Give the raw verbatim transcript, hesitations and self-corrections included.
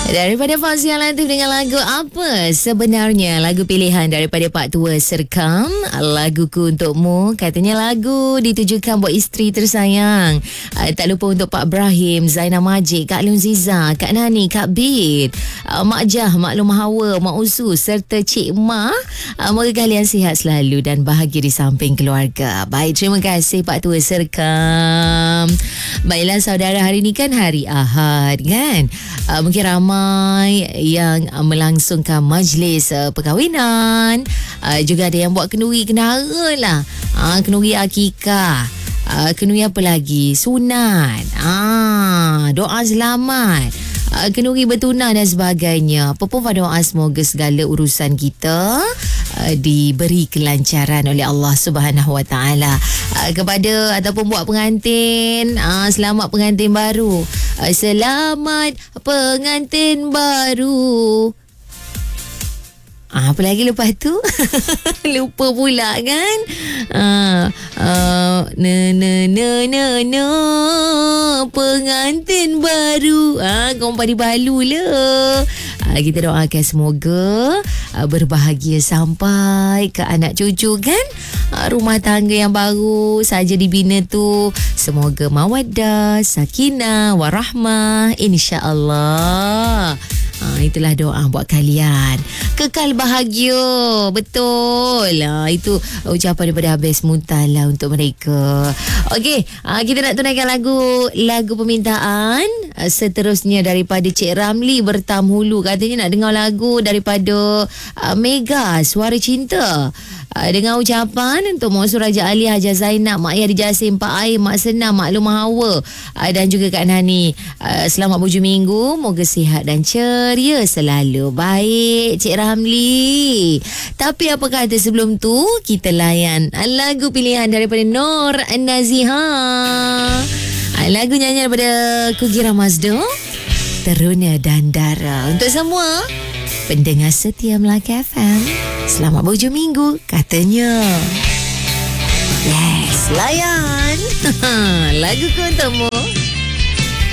Daripada Fauziah Latif dengan lagu apa sebenarnya? Lagu pilihan daripada Pak Tua Serkam, Laguku Untukmu. Katanya lagu ditujukan buat isteri tersayang. uh, Tak lupa untuk Pak Ibrahim, Zainal Majid, Kak Lun Ziza, Kak Nani, Kak Bid, uh, Mak Jah, Mak Lum Hawa, Mak Usu serta Cik Ma. uh, Moga kalian sihat selalu dan bahagia di samping keluarga. Baik, terima kasih Pak Tua Serkam. Baiklah saudara, hari ni kan hari Ahad kan. uh, Mungkin ramai yang uh, melangsungkan majlis uh, perkahwinan. uh, Juga ada yang buat kenduri kenara lah. uh, Kenduri akikah, uh, kenduri apa lagi, sunat, uh, doa selamat, uh, kenduri bertunang dan sebagainya. Apa pun pada doa semoga segala urusan kita uh, diberi kelancaran oleh Allah Subhanahu Wa Taala. Uh, kepada ataupun buat pengantin, uh, selamat pengantin baru. Uh, selamat pengantin baru. Ah, apa lagi lepas tu? Lupa pula kan? Ah, uh, na na na na na pengantin baru. Ah, kau padi balu lah. Ah, kita doakan semoga ah, berbahagia sampai ke anak cucu kan? Ah, rumah tangga yang baru saja dibina tu, semoga mawaddah, sakinah, warahmah, insya-Allah. Ha, itulah doa buat kalian. Kekal bahagia. Betul. Ha, itu ucapan daripada Habis Mutal lah untuk mereka. Okey, ha, kita nak tunaikan lagu lagu permintaan. Ha, seterusnya daripada Cik Ramli Bertamhulu. Katanya nak dengar lagu daripada uh, Mega, Suara Cinta. Uh, dengan ucapan untuk Mak Sur Raja Ali, Haja Zainab, Mak Yadi Jasim, Pak Air, Mak Senam, Mak Lumah Hawa, uh, dan juga Kak Nani. Uh, selamat berhujung minggu. Moga sihat dan ceria selalu. Baik, Cik Ramli. Tapi apa kata sebelum tu, kita layan lagu pilihan daripada Nur Naziha. Uh, lagu nyanyian daripada Kugira Mazdo, Teruna dan Dara. Untuk semua pendengar setia Melaka F M, selamat berhujung minggu katanya. Yes, layan. Laguku untukmu.